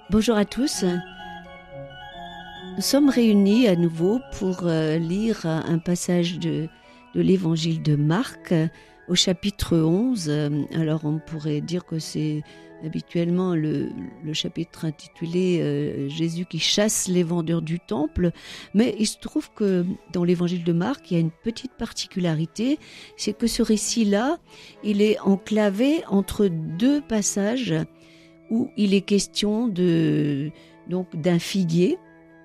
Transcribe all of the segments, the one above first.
Bonjour à tous. Nous sommes réunis à nouveau pour lire un passage de l'évangile de Marc au chapitre 11. Alors on pourrait dire que c'est habituellement le chapitre intitulé Jésus qui chasse les vendeurs du temple, mais il se trouve que dans l'évangile de Marc, il y a une petite particularité, c'est que ce récit-là, il est enclavé entre deux passages où il est question d'un figuier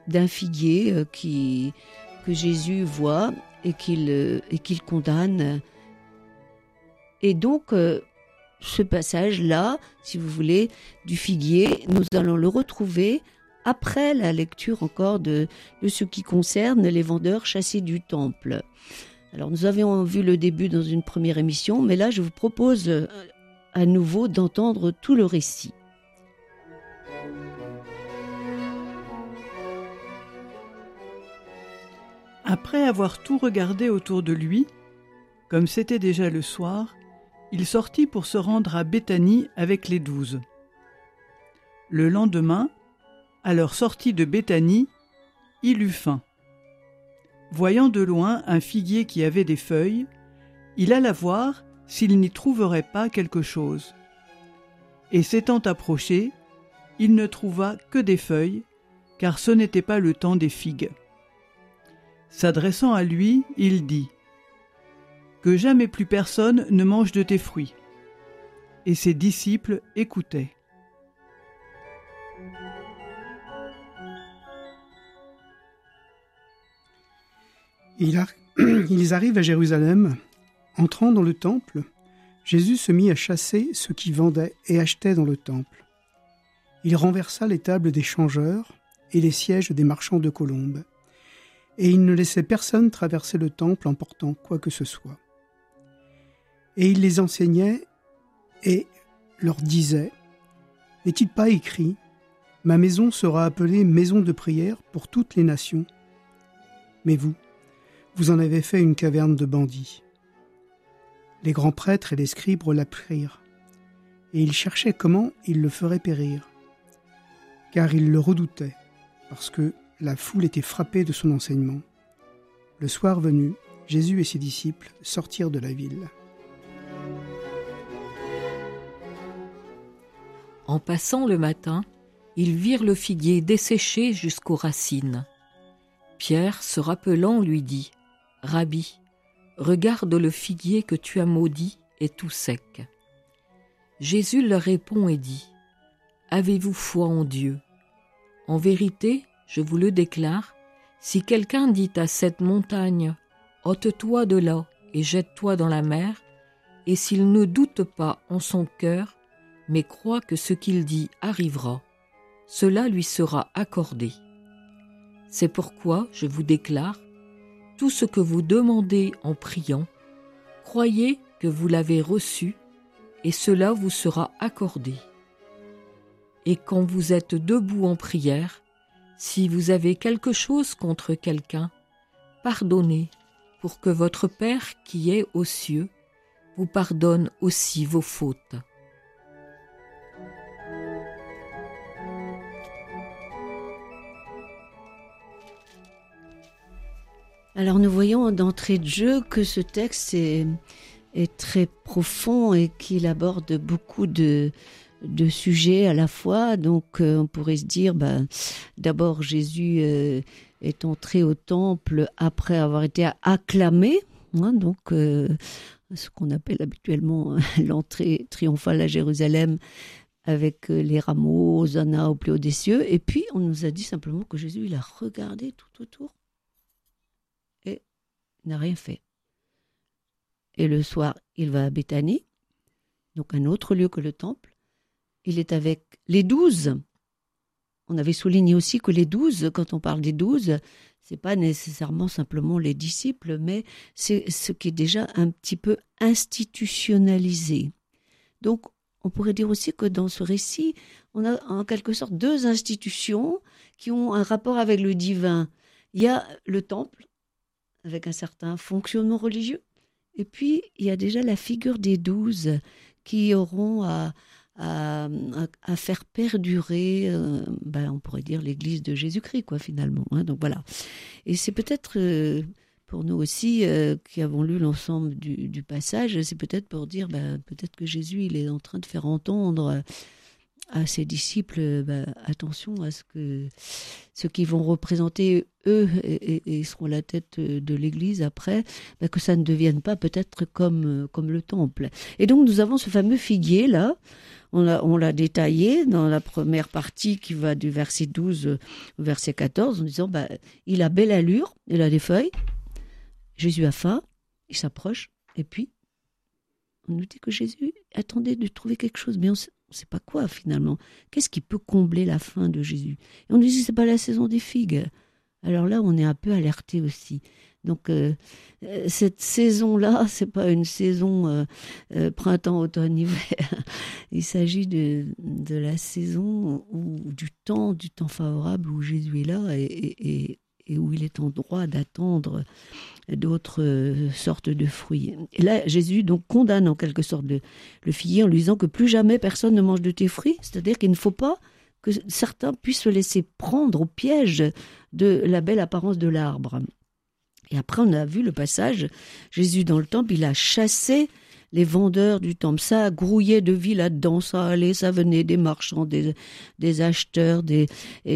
que Jésus voit et qu'il condamne. Et donc, ce passage-là, si vous voulez, du figuier, nous allons le retrouver après la lecture encore de ce qui concerne les vendeurs chassés du temple. Alors, nous avions vu le début dans une première émission, mais là, je vous propose à nouveau d'entendre tout le récit. Après avoir tout regardé autour de lui, comme c'était déjà le soir, il sortit pour se rendre à Béthanie avec les 12. Le lendemain, à leur sortie de Béthanie, il eut faim. Voyant de loin un figuier qui avait des feuilles, il alla voir s'il n'y trouverait pas quelque chose. Et s'étant approché, il ne trouva que des feuilles, car ce n'était pas le temps des figues. S'adressant à lui, il dit : « Que jamais plus personne ne mange de tes fruits. » Et ses disciples écoutaient. Ils arrivent à Jérusalem. Entrant dans le temple, Jésus se mit à chasser ceux qui vendaient et achetaient dans le temple. Il renversa les tables des changeurs et les sièges des marchands de colombes. Et il ne laissait personne traverser le temple en portant quoi que ce soit. Et il les enseignait et leur disait : « N'est-il pas écrit : Ma maison sera appelée maison de prière pour toutes les nations ? Mais vous en avez fait une caverne de bandits. » Les grands prêtres et les scribes l'apprirent, et ils cherchaient comment ils le feraient périr, car ils le redoutaient, parce que la foule était frappée de son enseignement. Le soir venu, Jésus et ses disciples sortirent de la ville. En passant le matin, ils virent le figuier desséché jusqu'aux racines. Pierre, se rappelant, lui dit : « Rabbi, regarde le figuier que tu as maudit est tout sec. » Jésus leur répond et dit : « Avez-vous foi en Dieu ? En vérité, je vous le déclare, si quelqu'un dit à cette montagne « ôte-toi de là et jette-toi dans la mer », et s'il ne doute pas en son cœur, mais croit que ce qu'il dit arrivera, cela lui sera accordé. C'est pourquoi je vous déclare, tout ce que vous demandez en priant, croyez que vous l'avez reçu, et cela vous sera accordé. Et quand vous êtes debout en prière, si vous avez quelque chose contre quelqu'un, pardonnez, pour que votre Père qui est aux cieux vous pardonne aussi vos fautes. Alors nous voyons d'entrée de jeu que ce texte est très profond et qu'il aborde beaucoup de sujets à la fois. Donc on pourrait se dire, d'abord Jésus est entré au temple après avoir été acclamé, donc ce qu'on appelle habituellement l'entrée triomphale à Jérusalem avec les rameaux, Hosanna au plus haut des cieux. Et puis on nous a dit simplement que Jésus il a regardé tout autour et n'a rien fait. Et le soir, il va à Béthanie, donc un autre lieu que le temple. Il est avec les 12. On avait souligné aussi que les 12, quand on parle des 12, c'est pas nécessairement simplement les disciples, mais c'est ce qui est déjà un petit peu institutionnalisé. Donc, on pourrait dire aussi que dans ce récit, on a en quelque sorte deux institutions qui ont un rapport avec le divin. Il y a le temple, avec un certain fonctionnement religieux, et puis il y a déjà la figure des 12 qui auront à à faire perdurer, on pourrait dire, l'Église de Jésus-Christ, quoi, finalement. Hein, donc voilà. Et c'est peut-être pour nous aussi, qui avons lu l'ensemble du passage, c'est peut-être pour dire, peut-être que Jésus, il est en train de faire entendre à ses disciples, attention à ceux qui vont représenter eux et seront la tête de l'Église après, que ça ne devienne pas peut-être comme le temple. Et donc nous avons ce fameux figuier là, on l'a détaillé dans la première partie qui va du verset 12 au verset 14 en disant il a belle allure, il a des feuilles, Jésus a faim, il s'approche et puis on nous dit que Jésus attendait de trouver quelque chose, mais on ne sait pas quoi finalement. Qu'est-ce qui peut combler la faim de Jésus? Et on nous dit que ce n'est pas la saison des figues. Alors là, on est un peu alerté aussi. Donc cette saison-là, ce n'est pas une saison printemps, automne, hiver. Il s'agit de la saison du temps favorable où Jésus est là et où il est en droit d'attendre d'autres sortes de fruits. Et là, Jésus donc condamne en quelque sorte le figuier en lui disant que plus jamais personne ne mange de tes fruits, c'est-à-dire qu'il ne faut pas que certains puissent se laisser prendre au piège de la belle apparence de l'arbre. Et après, on a vu le passage, Jésus dans le temple, il a chassé les vendeurs du temple. Ça grouillait de vie là-dedans, ça allait, ça venait des marchands, des acheteurs, des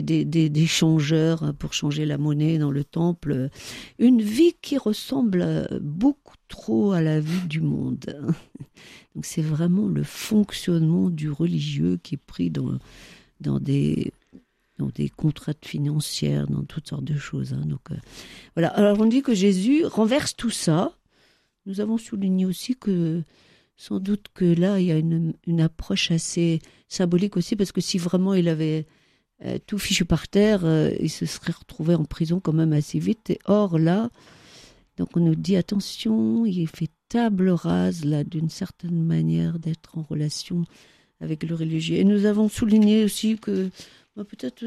changeurs pour changer la monnaie dans le temple. Une vie qui ressemble beaucoup trop à la vie du monde. Donc c'est vraiment le fonctionnement du religieux qui est pris dans des contraintes financières, dans toutes sortes de choses. Hein. Donc, voilà. Alors on dit que Jésus renverse tout ça. Nous avons souligné aussi que sans doute que là, il y a une approche assez symbolique aussi, parce que si vraiment il avait tout fichu par terre, il se serait retrouvé en prison quand même assez vite. Et or là, donc on nous dit attention, il fait table rase là d'une certaine manière d'être en relation avec le religieux. Et nous avons souligné aussi que peut-être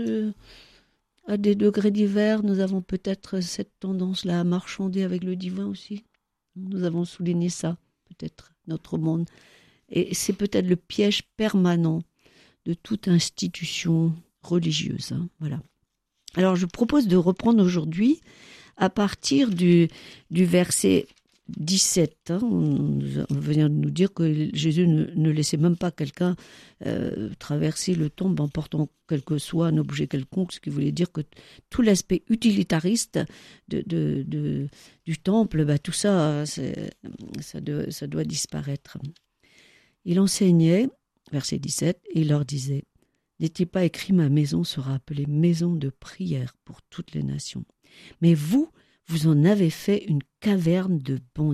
à des degrés divers, nous avons peut-être cette tendance-là à marchander avec le divin aussi. Nous avons souligné ça, peut-être, notre monde. Et c'est peut-être le piège permanent de toute institution religieuse. Hein, voilà. Alors, je propose de reprendre aujourd'hui à partir du verset 17. Hein, on vient de nous dire que Jésus ne laissait même pas quelqu'un traverser le temple en portant quel que soit un objet quelconque, ce qui voulait dire que tout l'aspect utilitariste du temple, tout ça, ça doit disparaître. Il enseignait, verset 17, et il leur disait « N'est-il pas écrit, ma maison sera appelée maison de prière pour toutes les nations. Mais vous en avez fait une caverne de bandits. »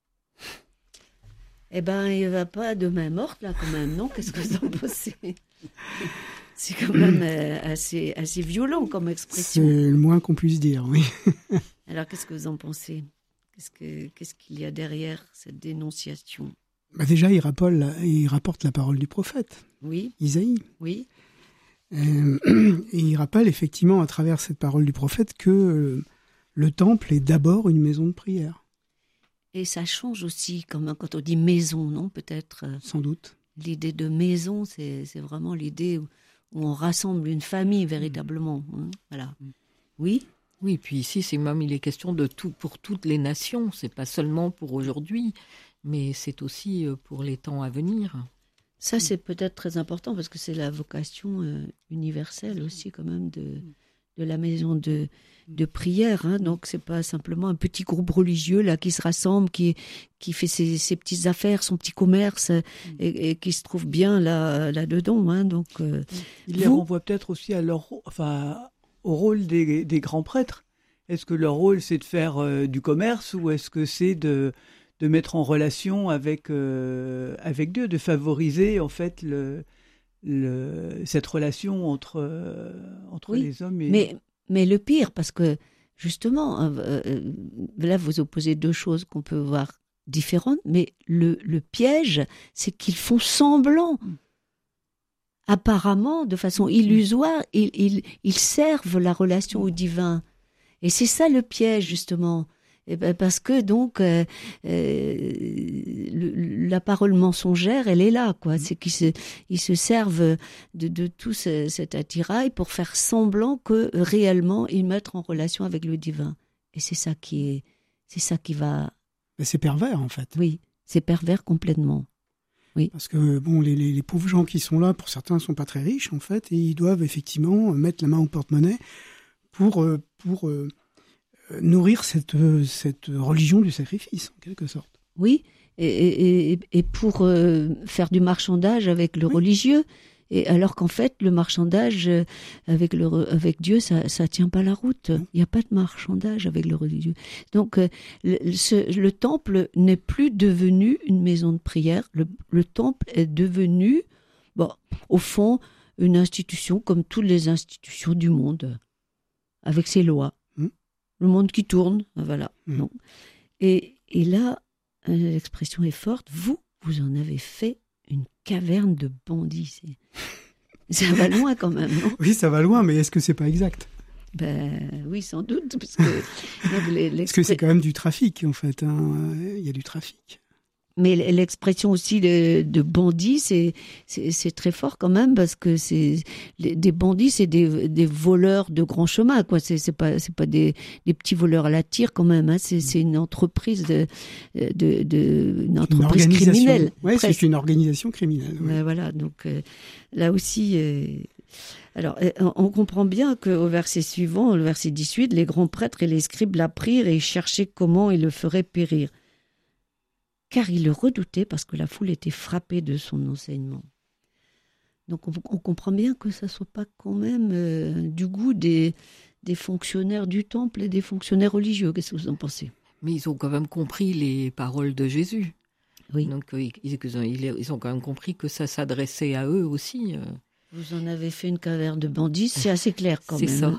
Eh bien, il ne va pas de main morte, là, quand même, non? Qu'est-ce que vous en pensez? C'est quand même assez violent comme expression. C'est le moins qu'on puisse dire, oui. Alors, qu'est-ce que vous en pensez? Qu'est-ce qu'il y a derrière cette dénonciation? Déjà, il rapporte la parole du prophète, oui. Isaïe. Oui. Et il rappelle effectivement, à travers cette parole du prophète, que le temple est d'abord une maison de prière. Et ça change aussi, quand on dit maison, non? Peut-être. Sans doute. L'idée de maison, c'est vraiment l'idée où on rassemble une famille véritablement. Hein, voilà. Oui. Oui, puis ici, il est question de tout pour toutes les nations. C'est pas seulement pour aujourd'hui, mais c'est aussi pour les temps à venir. Ça, c'est peut-être très important parce que c'est la vocation universelle aussi, quand même, de la maison de prière. Hein. Donc, c'est pas simplement un petit groupe religieux là qui se rassemble, qui fait ses petites affaires, son petit commerce et qui se trouve bien là-dedans. Hein. Donc, il les renvoie peut-être aussi à au rôle des grands prêtres. Est-ce que leur rôle, c'est de faire du commerce ou est-ce que c'est de mettre en relation avec Dieu, de favoriser en fait cette relation entre oui, les hommes et... Mais le pire, parce que justement, là vous opposez deux choses qu'on peut voir différentes, mais le piège, c'est qu'ils font semblant. Apparemment, de façon illusoire, ils servent la relation au divin. Et c'est ça le piège, justement. Eh ben parce que donc la parole mensongère, elle est là, quoi. C'est ils se servent de tout cet attirail pour faire semblant que réellement ils mettent en relation avec le divin. Et c'est ça qui va. Mais c'est pervers en fait. Oui, c'est pervers complètement. Oui. Parce que bon, les pauvres gens qui sont là, pour certains, sont pas très riches en fait, et ils doivent effectivement mettre la main au porte-monnaie pour nourrir cette religion du sacrifice, en quelque sorte. Oui, et pour faire du marchandage avec le religieux, et alors qu'en fait, le marchandage avec Dieu, ça tient pas la route. Il n'y a pas de marchandage avec le religieux. Donc, le temple n'est plus devenu une maison de prière. Le temple est devenu, au fond, une institution comme toutes les institutions du monde, avec ses lois. Le monde qui tourne, voilà. Non. Et là, l'expression est forte. Vous en avez fait une caverne de bandits. Ça va loin quand même, non ? Oui, ça va loin, mais est-ce que c'est pas exact ? Oui, sans doute, parce que parce que c'est quand même du trafic en fait. Il y a du trafic. Mais l'expression aussi de bandit, c'est très fort quand même, parce que des bandits, c'est des voleurs de grand chemin, quoi. C'est pas des petits voleurs à la tire quand même, hein. C'est une entreprise une entreprise criminelle. Ouais, c'est une organisation criminelle. Ouais. Voilà, donc là aussi. Alors, on comprend bien qu'au verset suivant, le verset 18, les grands prêtres et les scribes l'apprirent et cherchaient comment ils le feraient périr. Car ils le redoutaient parce que la foule était frappée de son enseignement. Donc on comprend bien que ça ne soit pas quand même du goût des fonctionnaires du temple et des fonctionnaires religieux. Qu'est-ce que vous en pensez ? Mais ils ont quand même compris les paroles de Jésus. Oui. Donc ils ont quand même compris que ça s'adressait à eux aussi. Vous en avez fait une caverne de bandits, c'est assez clair quand même. C'est ça.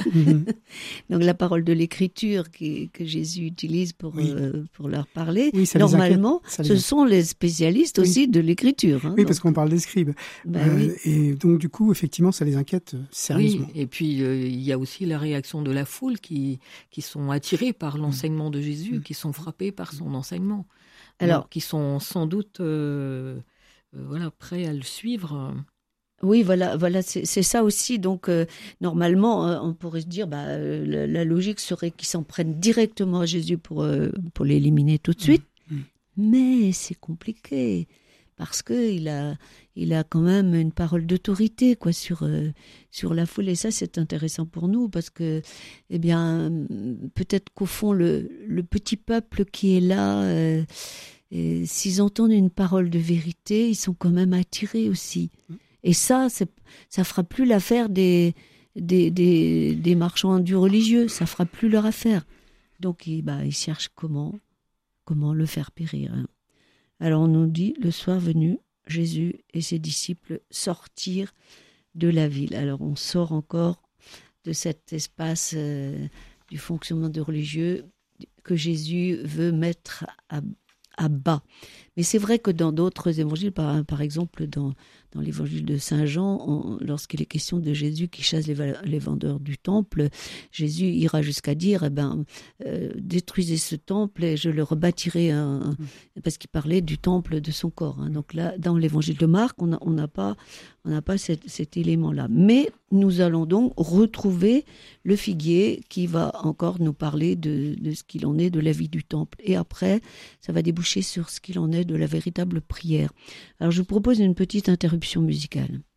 Donc la parole de l'Écriture que Jésus utilise pour leur parler, oui, normalement, ce sont les spécialistes aussi de l'Écriture. Hein, oui, parce qu'on parle des scribes. Oui. Et donc du coup, effectivement, ça les inquiète sérieusement. Oui, et puis il y a aussi la réaction de la foule qui sont attirés par l'enseignement de Jésus, qui sont frappés par son enseignement. Alors, qui sont sans doute prêts à le suivre. Oui, voilà, c'est ça aussi. Donc, normalement, on pourrait se dire, la logique serait qu'ils s'en prennent directement à Jésus pour l'éliminer tout de suite. Mais c'est compliqué parce que il a quand même une parole d'autorité, quoi, sur la foule. Et ça, c'est intéressant pour nous parce que, peut-être qu'au fond, le petit peuple qui est là, s'ils entendent une parole de vérité, ils sont quand même attirés aussi. Et ça fera plus l'affaire des marchands du religieux, ça fera plus leur affaire. Donc ils cherchent comment le faire périr. Hein. Alors on nous dit, le soir venu, Jésus et ses disciples sortirent de la ville. Alors on sort encore de cet espace du fonctionnement de religieux que Jésus veut mettre à bas. Mais c'est vrai que dans d'autres évangiles, par exemple dans l'évangile de Saint Jean, lorsqu'il est question de Jésus qui chasse les vendeurs du temple, Jésus ira jusqu'à dire détruisez ce temple et je le rebâtirai, parce qu'il parlait du temple de son corps. Hein. Donc là, dans l'évangile de Marc, on n'a pas cet élément-là. Mais nous allons donc retrouver le figuier qui va encore nous parler de ce qu'il en est de la vie du temple. Et après, ça va déboucher sur ce qu'il en est de la véritable prière. Alors je vous propose une petite interruption musicale.